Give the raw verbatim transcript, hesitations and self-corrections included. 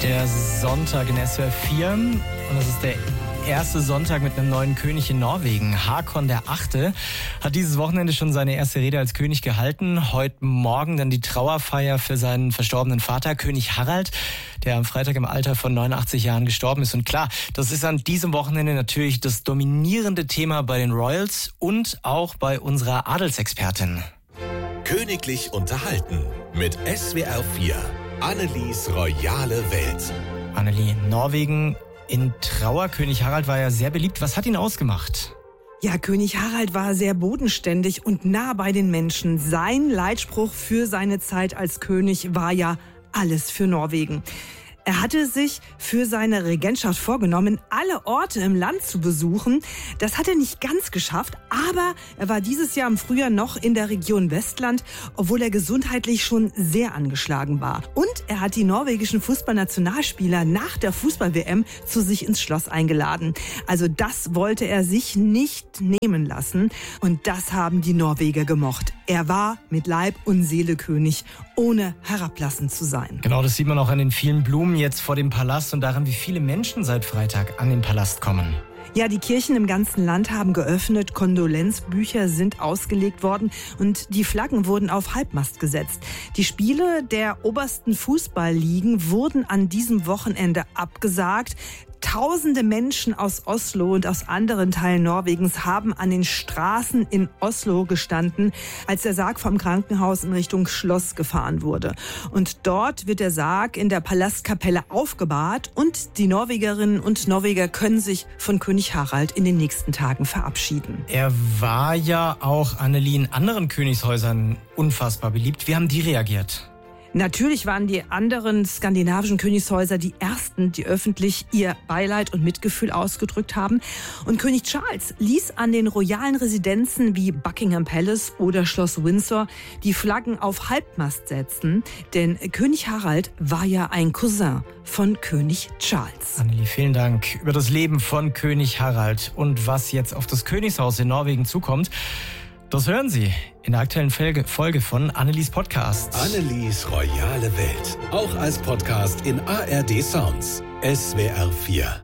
Der Sonntag in S W R vier und das ist der erste Sonntag mit einem neuen König in Norwegen. Håkon der Achte hat dieses Wochenende schon seine erste Rede als König gehalten. Heute Morgen dann die Trauerfeier für seinen verstorbenen Vater, König Harald, der am Freitag im Alter von neunundachtzig Jahren gestorben ist. Und klar, das ist an diesem Wochenende natürlich das dominierende Thema bei den Royals und auch bei unserer Adelsexpertin. Königlich unterhalten mit S W R vier. Annelies royale Welt. Annelie, Norwegen in Trauer. König Harald war ja sehr beliebt. Was hat ihn ausgemacht? Ja, König Harald war sehr bodenständig und nah bei den Menschen. Sein Leitspruch für seine Zeit als König war ja alles für Norwegen. Er hatte sich für seine Regentschaft vorgenommen, alle Orte im Land zu besuchen. Das hat er nicht ganz geschafft, aber er war dieses Jahr im Frühjahr noch in der Region Westland, obwohl er gesundheitlich schon sehr angeschlagen war. Und er hat die norwegischen Fußballnationalspieler nach der Fußball-W M zu sich ins Schloss eingeladen. Also das wollte er sich nicht nehmen lassen. Und das haben die Norweger gemocht. Er war mit Leib und Seele König, ohne herablassend zu sein. Genau, das sieht man auch an den vielen Blumen jetzt vor dem Palast und daran, wie viele Menschen seit Freitag an den Palast kommen. Ja, die Kirchen im ganzen Land haben geöffnet, Kondolenzbücher sind ausgelegt worden und die Flaggen wurden auf Halbmast gesetzt. Die Spiele der obersten Fußballligen wurden an diesem Wochenende abgesagt. Tausende Menschen aus Oslo und aus anderen Teilen Norwegens haben an den Straßen in Oslo gestanden, als der Sarg vom Krankenhaus in Richtung Schloss gefahren wurde. Und dort wird der Sarg in der Palastkapelle aufgebahrt und die Norwegerinnen und Norweger können sich von König Harald in den nächsten Tagen verabschieden. Er war ja auch, Annelie, in anderen Königshäusern unfassbar beliebt. Wie haben die reagiert? Natürlich waren die anderen skandinavischen Königshäuser die ersten, die öffentlich ihr Beileid und Mitgefühl ausgedrückt haben. Und König Charles ließ an den royalen Residenzen wie Buckingham Palace oder Schloss Windsor die Flaggen auf Halbmast setzen. Denn König Harald war ja ein Cousin von König Charles. Annelie, vielen Dank. Über das Leben von König Harald und was jetzt auf das Königshaus in Norwegen zukommt, das hören Sie in der aktuellen Folge von Annelies Podcast. Annelies royale Welt. Auch als Podcast in A R D Sounds. S W R vier.